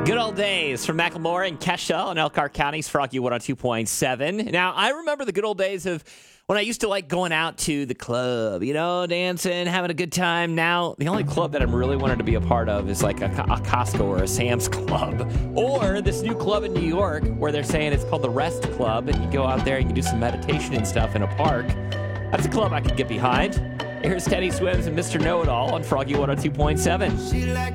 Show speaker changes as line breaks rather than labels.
Good old days from Macklemore and Kesha on Elkhart County's Froggy 102.7. Now, I remember the good old days of when I used to like going out to the club, dancing, having a good time. Now, the only club that I'm really wanted to be a part of is like a Costco or a Sam's Club. Or this new club in New York where they're saying it's called the Rest Club. And you go out there and you do some meditation and stuff in a park. That's a club I could get behind. Here's Teddy Swims and Mr. Know-It-All on Froggy 102.7.